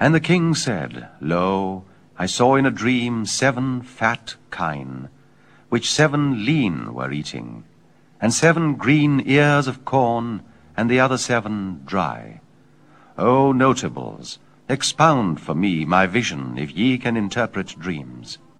And the king said, Lo, I saw in a dream 7 fat kine, which 7 lean were eating, and 7 green ears of corn, and the other 7 dry. O notables, expound for me my vision, if ye can interpret dreams.